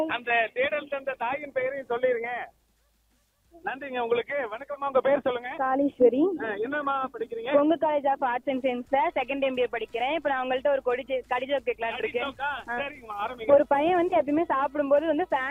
அந்த தேடல் தந்த தாயின் பெயரையும் சொல்லிருங்க. நன்றிங்க உங்களுக்கு. வணக்கம்மா, உங்க பேர் சொல்லுங்க. காளீஸ்வரி. என்னம்மா படிக்கிறீங்க? உங்க காலேஜ் ஆஃப் ஆர்ட்ஸ் அண்ட் சயின்ஸ்ல செகண்ட் MBA படிக்கிறேன். இப்ப நான் உங்கள்ட்ட ஒரு கடிஜோக் கேட்கலான்னு இருக்கேன். சரிங்கம்மா, ஆரம்பிங்க. ஒரு பையன் வந்து எப்பயுமே சாப்பிடும்போது வந்து